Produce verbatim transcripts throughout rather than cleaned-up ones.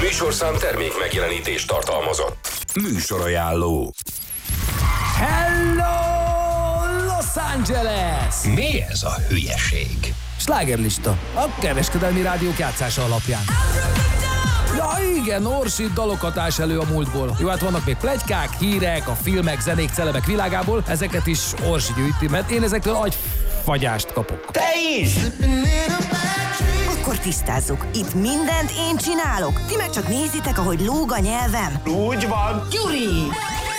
műsorszám termék megjelenítést tartalmazott. Műsorajánló. Hello, Los Angeles! Mi ez a hülyeség? Slágerlista, a kereskedelmi rádiók játszása alapján. Ja igen, Orsi dalokat ás elő a múltból. Jó, hát vannak még pletykák, hírek, a filmek, zenék, celebek világából. Ezeket is Orsi gyűjti, mert én ezektől agyfagyást kapok. Te is! Akkor tisztázzuk. Itt mindent én csinálok. Ti meg csak nézitek, ahogy lóg a nyelvem. Úgy van. Gyuri!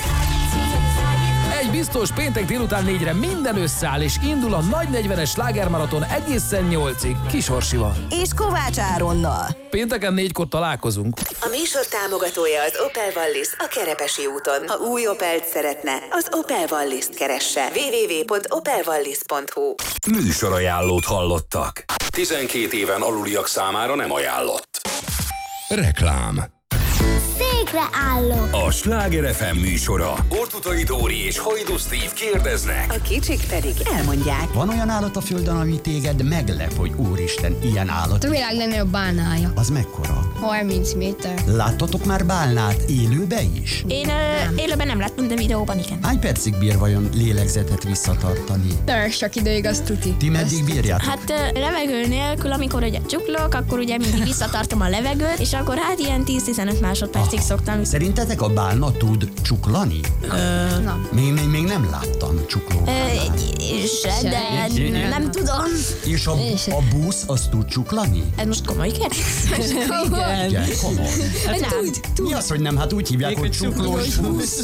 Egy biztos, péntek délután négyre minden összeáll, és indul a nagy negyvenes slágermaraton egészen nyolcig Kis Orsival. És Kovács Áronnal. Pénteken négykor találkozunk. A műsor támogatója az Opel Wallis a Kerepesi úton. Ha új Opelt szeretne, az Opel Wallis-t keresse. double-u double-u double-u pont opel wallis pont hu. Műsorajánlót hallottak. tizenkét éven aluliak számára nem ajánlott. Reklám. Székre állok. A Sláger ef em műsora. Ortutai Dóri és Hajdú Steve kérdeznek. A kicsik pedig elmondják. Van olyan állat a földön, ami téged meglep, hogy úristen, ilyen állat? A világ legnagyobb bálnája. Az mekkora? harminc méter. Láttatok már bálnát élőbe is? Én ö, élőben nem láttam, de videóban igen. Hány percig bír vajon lélegzetet visszatartani? Tök sok ideig, az tuti. Ti meddig bírjátok? Hát ö, levegő nélkül, amikor ugye csuklok, akkor ugye mindig visszatartom a levegőt, és akkor hát ilyen tíz-tizenöt másodpercig szoktam. Szerintetek a bálna tud csuklani? Ö, Na. Még, még, még nem láttam csuklót. ö, se, de Se. nem tudom. És a, a busz az tud csuklani? Ez most komoly kérdés? Igen, komoly. Nem. Mi az, hogy nem? Hát úgy hívják, hogy csuklós busz.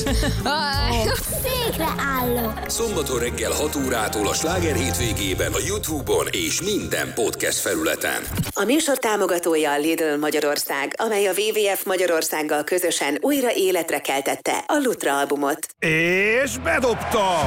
Székre állok. Szombaton reggel hat órától a Sláger hétvégében a YouTube-on és minden podcast felületen. A műsor támogatója a Lidl Magyarország, amely a dupla vé vé ef Magyarországgal közösen újra életre keltette a Lutra albumot. És bedobta!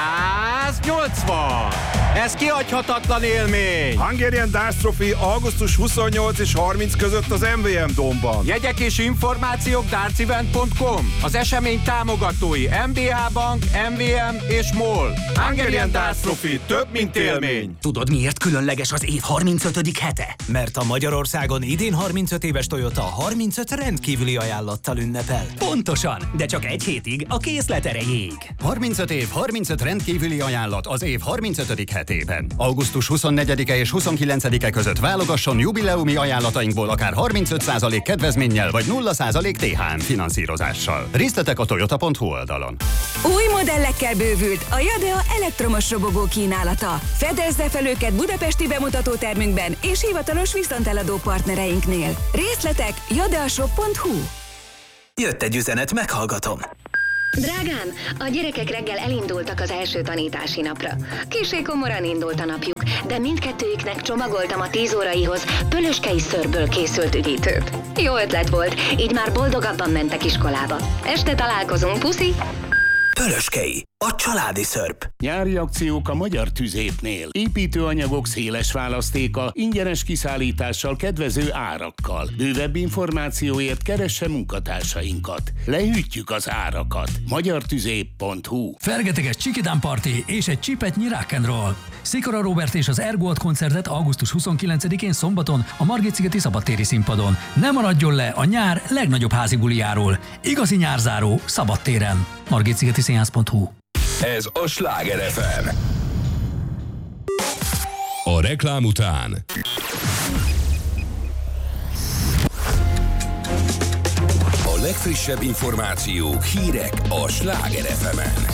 száznyolcvan! Ez kihagyhatatlan élmény! Hungarian Dance Trophy augusztus huszonnyolc és harminc között az em vé em Dome-ban. Jegyek és információk dartsevent pont com. Az esemény támogatói em bé á Bank, em vé em és MOL. Hungarian Dance Trophy több, mint élmény. Tudod, miért különleges az év harmincötödik hete? Mert a Magyarországon idén harmincöt éves Toyota harmincöt rendkívüli ajánlattal ünnepel. Pontosan, de csak egy hétig a készlet erejéig. harmincöt év, harmincöt rendkívüli ajánlat az év harmincötödik hetében. augusztus huszonnegyedike és huszonkilencedike között válogasson jubileumi ajánlatainkból akár harmincöt százalék kedvezménnyel vagy nulla százalék té há em finanszírozással. Részletek a toyota pont hu oldalon. Új modellekkel bővült a Jadea elektromos robogó kínálata. Fedezze fel őket budapesti bemutatótermünkben és hivatalos viszonteladó partnereinknél. Részletek jadeashop pont hu. Jött egy üzenet, meghallgatom. Drágám, a gyerekek reggel elindultak az első tanítási napra. Kissé komoran indult a napjuk, de mindkettőjüknek csomagoltam a tíz óraihoz pölöskei szörből készült üdítőt. Jó ötlet volt, így már boldogabban mentek iskolába. Este találkozunk, puszi! Pölöskei, a családi szörp. Nyári akciók a Magyar Tüzépnél. Építőanyagok széles választéka, ingyenes kiszállítással, kedvező árakkal. Bővebb információért keresse munkatársainkat. Lehűtjük az árakat. magyartüzép pont hu. Fergeteges Csikidán Party és egy csipetnyi rock'n'roll. Szikora Robert és az Ergold koncertet augusztus huszonkilencedikén szombaton a Margit-szigeti szabadtéri színpadon. Ne maradjon le a nyár legnagyobb házi bulijáról. Igazi nyárzáró szabadtéren. margitszigeti színház pont hu. Ez a Sláger ef em. A reklám után a legfrissebb információk, hírek a Sláger ef emen.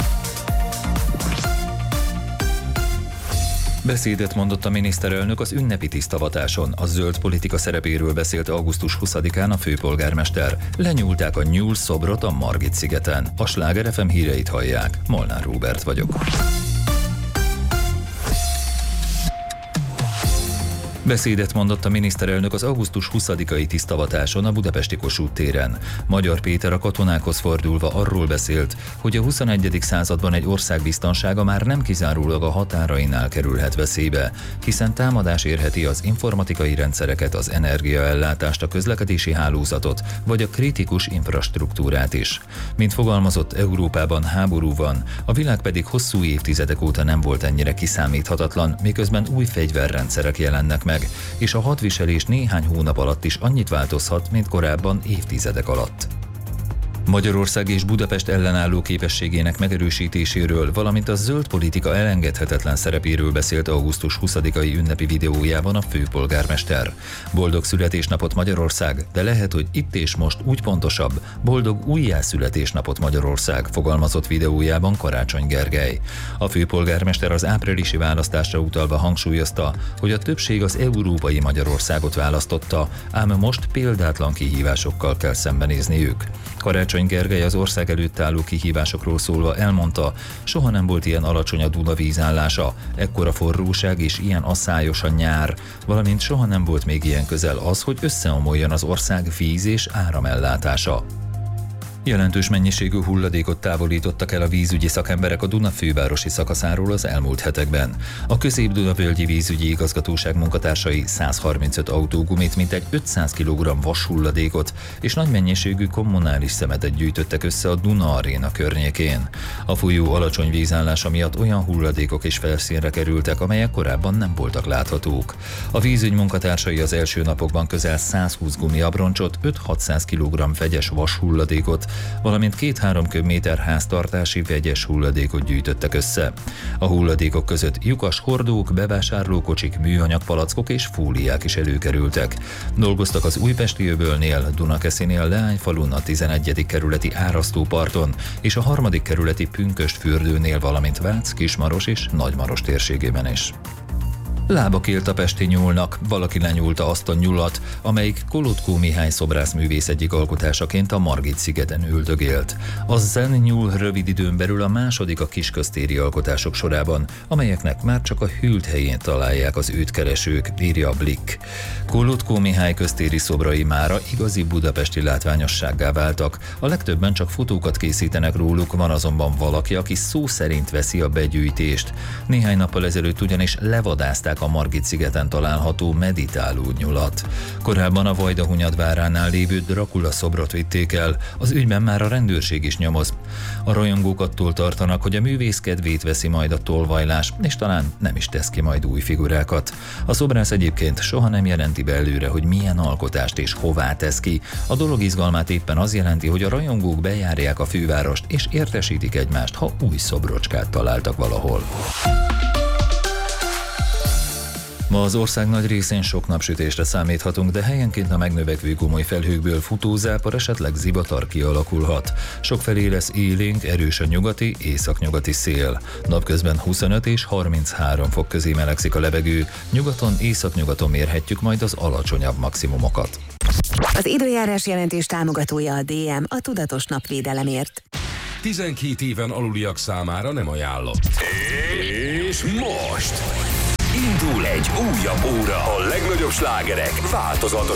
Beszédet mondott a miniszterelnök az ünnepi tisztavatáson. A zöld politika szerepéről beszélt augusztus huszadikán a főpolgármester. Lenyúlták a nyúl szobrot a Margit-szigeten. A Sláger ef em híreit hallják. Molnár Róbert vagyok. Beszédet mondott a miniszterelnök az augusztus huszadikai tisztavatáson a budapesti Kossuth téren. Magyar Péter a katonákhoz fordulva arról beszélt, hogy a huszonegyedik században egy ország biztonsága már nem kizárólag a határainál kerülhet veszélybe, hiszen támadás érheti az informatikai rendszereket, az energiaellátást, a közlekedési hálózatot, vagy a kritikus infrastruktúrát is. Mint fogalmazott, Európában háború van, a világ pedig hosszú évtizedek óta nem volt ennyire kiszámíthatatlan, miközben új fegyverrendszerek jelennek meg, meg, és a hadviselés néhány hónap alatt is annyit változhat, mint korábban évtizedek alatt. Magyarország és Budapest ellenálló képességének megerősítéséről, valamint a zöld politika elengedhetetlen szerepéről beszélt augusztus huszadikai ünnepi videójában a főpolgármester. Boldog születésnapot Magyarország, de lehet, hogy itt és most úgy pontosabb, boldog újjászületésnapot Magyarország, fogalmazott videójában Karácsony Gergely. A főpolgármester az áprilisi választásra utalva hangsúlyozta, hogy a többség az európai Magyarországot választotta, ám most példátlan kihívásokkal kell szembenézniük. Karácsony Gergely az ország előtt álló kihívásokról szólva elmondta, soha nem volt ilyen alacsony a Duna vízállása, ekkora forróság és ilyen asszályos a nyár, valamint soha nem volt még ilyen közel az, hogy összeomoljon az ország víz- és áramellátása. Jelentős mennyiségű hulladékot távolítottak el a vízügyi szakemberek a Duna fővárosi szakaszáról az elmúlt hetekben. A Közép-Duna-völgyi vízügyi igazgatóság munkatársai százharmincöt autógumit, mintegy ötszáz kilogramm vashulladékot és nagy mennyiségű kommunális szemetet gyűjtöttek össze a Duna Aréna környékén. A folyó alacsony vízállása miatt olyan hulladékok is felszínre kerültek, amelyek korábban nem voltak láthatók. A vízügy munkatársai az első napokban közel százhúsz gumiabroncsot, öt-hatszáz kilogramm vegyes vashulladékot, valamint két-három köbméter háztartási vegyes hulladékot gyűjtöttek össze. A hulladékok között lyukas hordók, bevásárlókocsik, műanyagpalackok és fóliák is előkerültek. Dolgoztak az Újpesti öbölnél, Dunakeszinél, Leányfalun, a tizenegyedik kerületi Árasztóparton és a harmadik kerületi Pünkösdfürdőnél, valamint Vác, Kismaros és Nagymaros térségében is. Lábak élt a pesti nyúlnak, valaki lenyúlta azt a nyulat, amelyik Kolotkó Mihály szobrászművész egyik alkotásaként a Margit-szigeten üldögélt. A zen nyúl rövid időn belül a második a kisköztéri alkotások sorában, amelyeknek már csak a hűlt helyén találják az őt keresők, írja a Blick. Kolotkó Mihály köztéri szobrai mára igazi budapesti látványossággá váltak, a legtöbben csak fotókat készítenek róluk, van azonban valaki, aki szó szerint veszi a begyűjtést. Néhány nappal ezelőtt ugyanis levadázták a Margit-szigeten található meditáló nyulat. Korábban a Vajdahunyadváránál lévő Dracula szobrot vitték el, az ügyben már a rendőrség is nyomoz. A rajongók attól tartanak, hogy a művész kedvét veszi majd a tolvajlás, és talán nem is tesz ki majd új figurákat. A szobrász egyébként soha nem jelenti be előre, hogy milyen alkotást és hová tesz ki. A dolog izgalmát éppen az jelenti, hogy a rajongók bejárják a fővárost és értesítik egymást, ha új szobrocskát találtak valahol. Ma az ország nagy részén sok napsütésre számíthatunk, de helyenként a megnövekvő gomoly felhőkből futózápor, esetleg zivatar kialakulhat. Sokfelé lesz élénk, erős a nyugati, északnyugati szél. Napközben huszonöt és harminchárom fok közé melegszik a levegő, nyugaton, északnyugaton mérhetjük majd az alacsonyabb maximumokat. Az időjárás jelentés támogatója a dé em, a tudatos napvédelemért. tizenkét éven aluliak számára nem ajánlott. És most indul egy újabb óra. A legnagyobb slágerek változatos